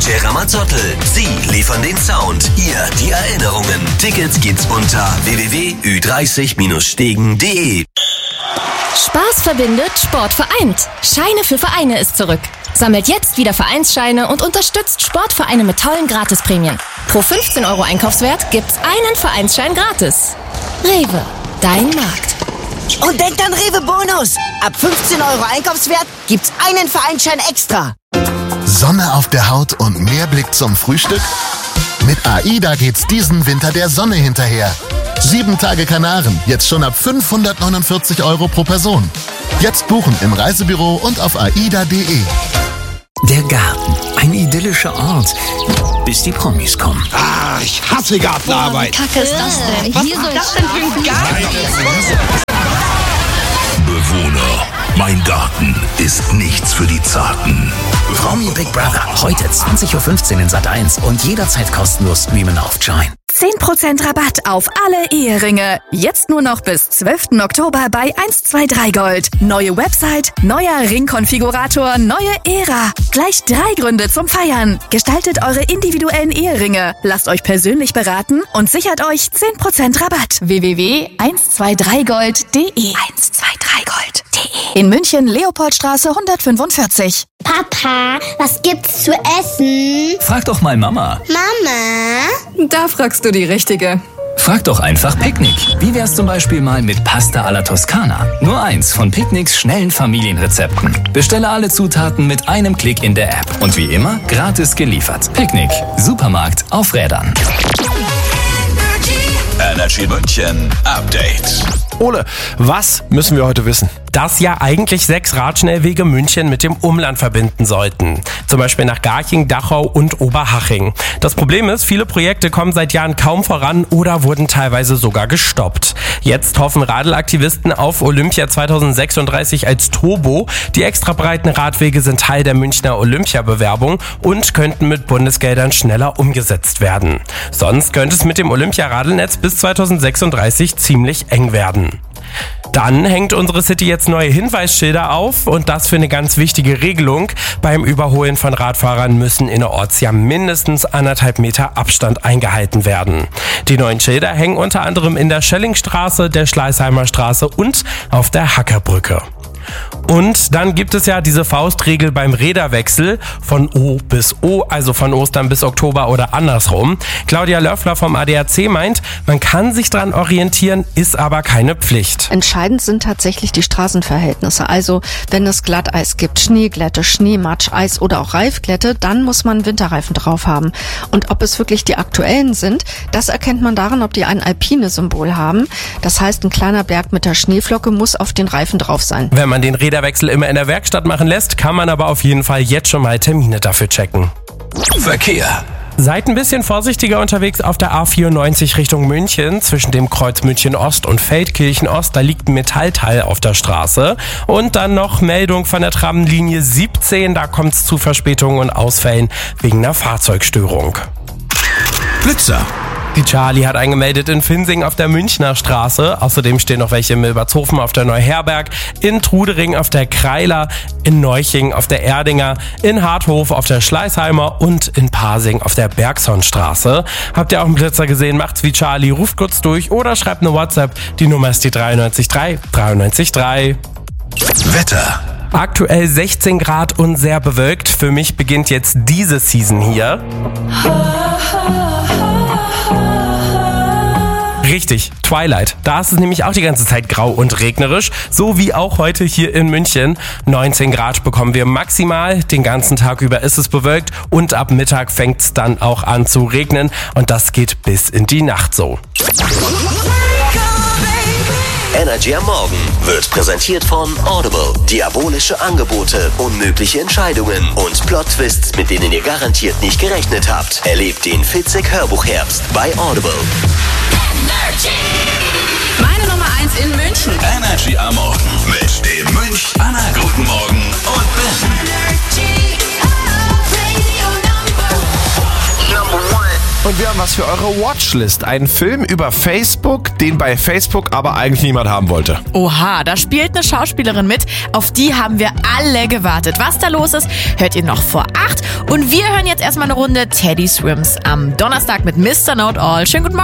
DJ Ramazotti. Sie liefern den Sound, ihr die Erinnerungen. Tickets gibt's unter www.ü30-stegen.de. Spaß verbindet, Sport vereint. Scheine für Vereine ist zurück. Sammelt jetzt wieder Vereinsscheine und unterstützt Sportvereine mit tollen Gratisprämien. Pro 15 € Einkaufswert gibt's einen Vereinsschein gratis. Rewe, dein Markt. Und denkt an Rewe Bonus. Ab 15 € Einkaufswert gibt's einen Vereinsschein extra. Sonne auf der Haut und mehr Blick zum Frühstück? Mit AIDA geht's diesen Winter der Sonne hinterher. 7 Tage Kanaren, jetzt schon ab 549 € pro Person. Jetzt buchen im Reisebüro und auf aida.de. Der Garten, ein idyllischer Ort, bis die Promis kommen. Ah, ich hasse Gartenarbeit. Wie kacke ist das denn? Was ist das denn für ein Garten? Bewohner, mein Garten ist nichts für die Zarten. Promi Big Brother, heute 20.15 Uhr in Sat.1 und jederzeit kostenlos streamen auf Join. 10% Rabatt auf alle Eheringe. Jetzt nur noch bis 12. Oktober bei 123 Gold. Neue Website, neuer Ringkonfigurator, neue Ära. Gleich 3 Gründe zum Feiern. Gestaltet eure individuellen Eheringe. Lasst euch persönlich beraten und sichert euch 10% Rabatt. www.123gold.de 123gold.de In München, Leopoldstraße 145. Papa, was gibt's zu essen? Frag doch mal Mama. Mama? Da fragst du die Richtige. Frag doch einfach Picknick. Wie wär's zum Beispiel mal mit Pasta alla Toskana? Nur eins von Picknicks schnellen Familienrezepten. Bestelle alle Zutaten mit einem Klick in der App. Und wie immer, gratis geliefert. Picknick. Supermarkt auf Rädern. Energy München Update. Ole, was müssen wir heute wissen? Dass ja eigentlich 6 Radschnellwege München mit dem Umland verbinden sollten. Zum Beispiel nach Garching, Dachau und Oberhaching. Das Problem ist, viele Projekte kommen seit Jahren kaum voran oder wurden teilweise sogar gestoppt. Jetzt hoffen Radelaktivisten auf Olympia 2036 als Turbo. Die extra breiten Radwege sind Teil der Münchner Olympiabewerbung und könnten mit Bundesgeldern schneller umgesetzt werden. Sonst könnte es mit dem Olympia-Radelnetz bis 2036 ziemlich eng werden. Dann hängt unsere City jetzt neue Hinweisschilder auf und das für eine ganz wichtige Regelung. Beim Überholen von Radfahrern müssen innerorts ja mindestens 1,5 Meter Abstand eingehalten werden. Die neuen Schilder hängen unter anderem in der Schellingstraße, der Schleißheimer Straße und auf der Hackerbrücke. Und dann gibt es ja diese Faustregel beim Räderwechsel von O bis O, also von Ostern bis Oktober oder andersrum. Claudia Löffler vom ADAC meint, man kann sich dran orientieren, ist aber keine Pflicht. Entscheidend sind tatsächlich die Straßenverhältnisse. Also wenn es Glatteis gibt, Schneeglätte, Schneematsch, Eis oder auch Reifglätte, dann muss man Winterreifen drauf haben. Und ob es wirklich die aktuellen sind, das erkennt man daran, ob die ein Alpine-Symbol haben. Das heißt, ein kleiner Berg mit der Schneeflocke muss auf den Reifen drauf sein. Wenn man den Räderwechsel immer in der Werkstatt machen lässt, kann man aber auf jeden Fall jetzt schon mal Termine dafür checken. Verkehr. Seid ein bisschen vorsichtiger unterwegs auf der A94 Richtung München. Zwischen dem Kreuz München Ost und Feldkirchen Ost, da liegt ein Metallteil auf der Straße. Und dann noch Meldung von der Tramlinie 17, da kommt es zu Verspätungen und Ausfällen wegen einer Fahrzeugstörung. Blitzer. Die Charlie hat eingemeldet in Finsing auf der Münchner Straße. Außerdem stehen noch welche in Milbertshofen auf der Neuherberg, in Trudering auf der Kreiler, in Neuching auf der Erdinger, in Harthof auf der Schleißheimer und in Pasing auf der Bergsonstraße. Habt ihr auch einen Blitzer gesehen? Macht's wie Charlie, ruft kurz durch oder schreibt eine WhatsApp. Die Nummer ist die 933 933. Wetter. Aktuell 16 Grad und sehr bewölkt. Für mich beginnt jetzt diese Season hier. Richtig, Twilight. Da ist es nämlich auch die ganze Zeit grau und regnerisch, so wie auch heute hier in München. 19 Grad bekommen wir maximal, den ganzen Tag über ist es bewölkt und ab Mittag fängt es dann auch an zu regnen und das geht bis in die Nacht so. Energy am Morgen wird präsentiert von Audible. Diabolische Angebote, unmögliche Entscheidungen und Plot-Twists, mit denen ihr garantiert nicht gerechnet habt. Erlebt den Fitzek-Hörbuch-Herbst bei Audible. Meine Nummer 1 in München. Energy am Morgen mit dem Münch, Anna, guten Morgen und Ben. Und wir haben was für eure Watchlist. Einen Film über Facebook, den bei Facebook aber eigentlich niemand haben wollte. Oha, da spielt eine Schauspielerin mit. Auf die haben wir alle gewartet. Was da los ist, hört ihr noch vor 8. Und wir hören jetzt erstmal eine Runde Teddy Swims am Donnerstag mit Mr. Know It All. Schönen guten Morgen.